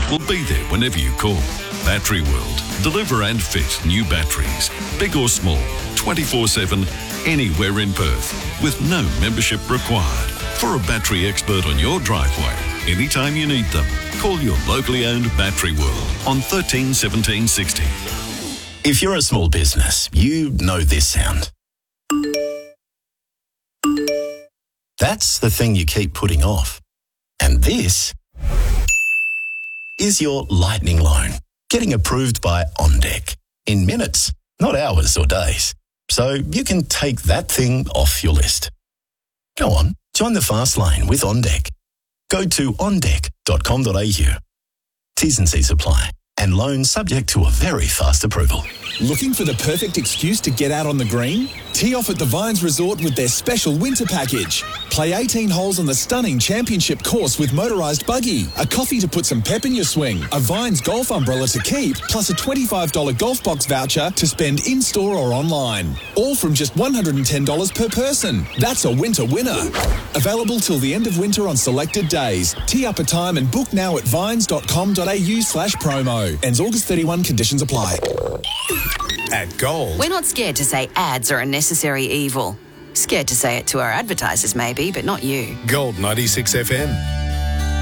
will be there whenever you call. Battery World. Deliver and fit new batteries, big or small, 24/7, anywhere in Perth, with no membership required. For a battery expert on your driveway, anytime you need them, call your locally owned Battery World on 13 17 60. If you're a small business, you know this sound. That's the thing you keep putting off. And this is your lightning loan, getting approved by OnDeck in minutes, not hours or days. So you can take that thing off your list. Go on, join the fast lane with OnDeck. Go to ondeck.com.au. T's and C's apply, and loans subject to a very fast approval. Looking for the perfect excuse to get out on the green? Tee off at the Vines Resort with their special winter package. Play 18 holes on the stunning championship course with motorised buggy, a coffee to put some pep in your swing, a Vines golf umbrella to keep, plus a $25 golf box voucher to spend in-store or online. All from just $110 per person. That's a winter winner. Available till the end of winter on selected days. Tee up a time and book now at vines.com.au/promo. Ends August 31, conditions apply. At Gold. We're not scared to say ads are a necessary evil. Scared to say it to our advertisers maybe, but not you. Gold 96 FM.